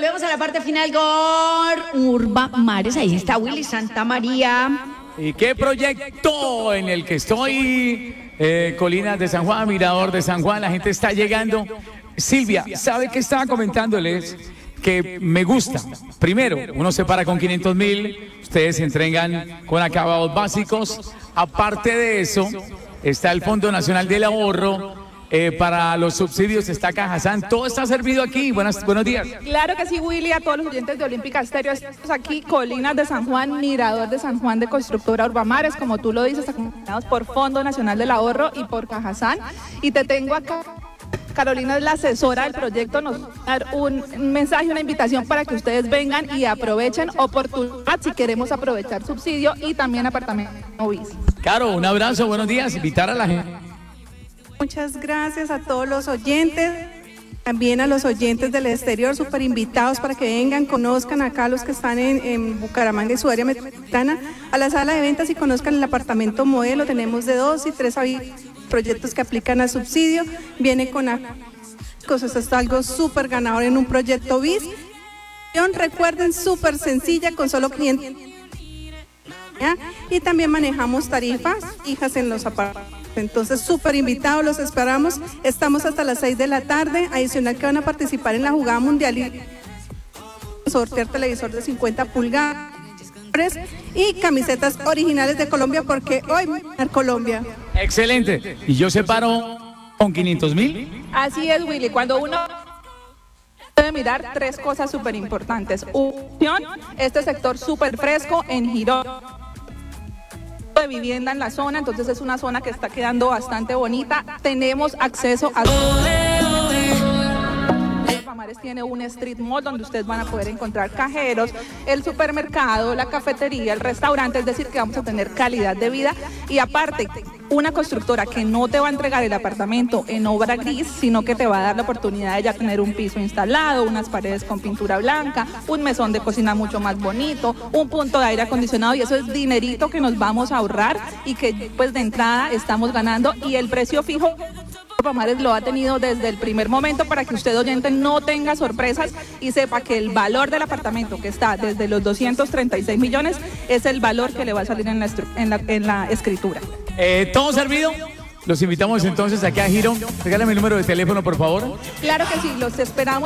volvemos a la parte final con Urba Mares. Ahí está Willy Santamaría. ¿Y qué proyecto en el que estoy? Colinas de San Juan, Mirador de San Juan, la gente está llegando. Silvia, ¿sabe qué estaba comentándoles? Que me gusta. Primero, uno se para con 500.000, ustedes se entregan con acabados básicos. Aparte de eso, está el Fondo Nacional del Ahorro. Para los subsidios está Cajazán. Todo está servido aquí. Buenos días. Claro que sí, Willy, a todos los oyentes de Olímpica Estéreo. Estamos aquí, Colinas de San Juan, Mirador de San Juan de Constructora Urbamares, como tú lo dices, acompañados por Fondo Nacional del Ahorro y por Cajazán. Y te tengo acá. Carolina es la asesora del proyecto, nos va a dar un mensaje, una invitación para que ustedes vengan y aprovechen oportunidad si queremos aprovechar subsidio y también apartamento BIS. Caro, un abrazo, buenos días, invitar a la gente. Muchas gracias a todos los oyentes, también a los oyentes del exterior, súper invitados para que vengan, conozcan acá los que están en Bucaramanga y su área metropolitana, a la sala de ventas y conozcan el apartamento modelo. Tenemos de 2 y 3 proyectos que aplican a subsidio, viene con cosas, esto es algo súper ganador en un proyecto BIS. Recuerden, súper sencilla, con solo 500. Y también manejamos tarifas fijas en los apartamentos. Entonces, súper invitados, los esperamos. Estamos hasta las 6 de la tarde. Adicional que van a participar en la jugada mundial y sortear televisor de 50 pulgadas y camisetas originales de Colombia, porque hoy va a ganar Colombia. Excelente. ¿Y yo separo con 500.000? Así es, Willy. Cuando uno debe mirar 3 cosas súper importantes. Este sector súper fresco en Girón, de vivienda en la zona, entonces es una zona que está quedando bastante bonita. Tenemos acceso a Urbamares, tiene un street mall donde ustedes van a poder encontrar cajeros, el supermercado, la cafetería, el restaurante, es decir que vamos a tener calidad de vida y aparte una constructora que no te va a entregar el apartamento en obra gris, sino que te va a dar la oportunidad de ya tener un piso instalado, unas paredes con pintura blanca, un mesón de cocina mucho más bonito, un punto de aire acondicionado, y eso es dinerito que nos vamos a ahorrar y que pues de entrada estamos ganando, y el precio fijo Urbamares lo ha tenido desde el primer momento para que usted, oyente, no tenga sorpresas y sepa que el valor del apartamento, que está desde los 236 millones, es el valor que le va a salir en la escritura. ¿Todo servido? Los invitamos entonces aquí a Girón. Regálame el número de teléfono, por favor. Claro que sí, los esperamos.